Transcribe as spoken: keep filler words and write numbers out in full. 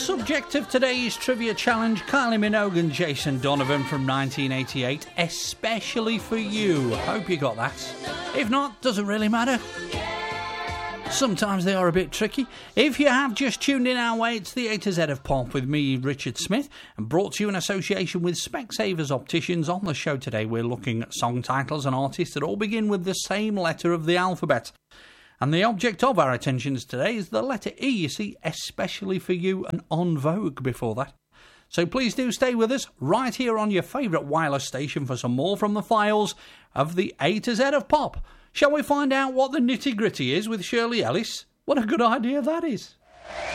Subject of today's trivia challenge, Kylie Minogue and Jason Donovan from nineteen eighty-eight, Especially for You. Hope you got that. If not, doesn't really matter. Sometimes they are a bit tricky. If you have just tuned in our way, it's the A to Z of Pop with me, Richard Smith, and brought to you in association with Specsavers Opticians. On the show today, we're looking at song titles and artists that all begin with the same letter of the alphabet. And the object of our attentions today is the letter E. You see, Especially for You and En Vogue before that. So please do stay with us right here on your favourite wireless station for some more from the files of the A to Z of Pop. Shall we find out what the nitty-gritty is with Shirley Ellis? What a good idea that is.